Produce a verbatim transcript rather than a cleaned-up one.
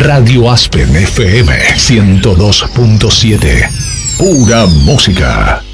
Radio Aspen F M ciento dos punto siete. Pura música.